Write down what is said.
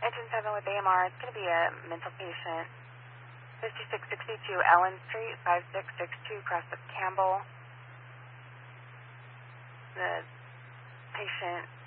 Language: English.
Engine 7 with AMR. It's going to be a mental patient. 5662 Ellen Street, 5662 across the Campbell. The patient